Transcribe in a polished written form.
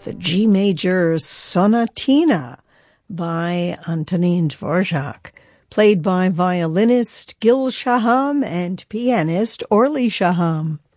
the G major Sonatina by Antonin Dvorak, played by violinist Gil Shaham and pianist Orly Shaham.